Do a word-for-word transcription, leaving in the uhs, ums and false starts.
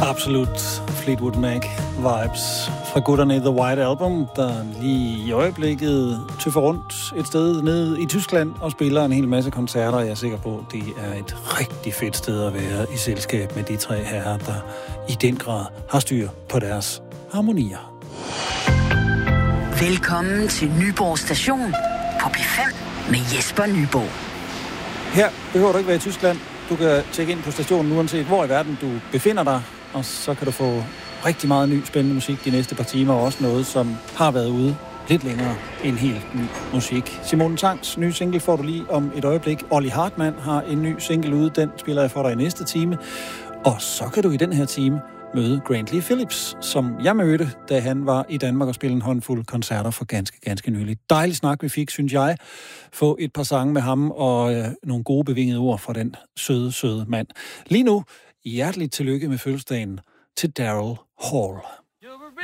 Absolut Fleetwood Mac vibes fra gutterne i The White Album, der lige i øjeblikket tøffer rundt et sted nede i Tyskland og spiller en hel masse koncerter. Jeg er sikker på, at det er et rigtig fedt sted at være i selskab med de tre herrer, der i den grad har styr på deres harmonier. Velkommen til Nyborg Station på P fem med Jesper Nyborg. Her behøver du ikke være i Tyskland. Du kan tjekke ind på stationen uanset hvor i verden du befinder dig, og så kan du få rigtig meget ny spændende musik de næste par timer, og også noget, som har været ude lidt længere end helt ny musik. Simone Tangs nye single får du lige om et øjeblik. Olli Hartmann har en ny single ude, den spiller jeg for dig i næste time. Og så kan du i den her time møde Grant Lee Phillips, som jeg mødte, da han var i Danmark og spillede en håndfuld koncerter for ganske, ganske nylig. Dejlig snak, vi fik, synes jeg. Få et par sange med ham og øh, nogle gode bevingede ord fra den søde, søde mand. Lige nu, hjerteligt tillykke med fødselsdagen til Daryl Hall.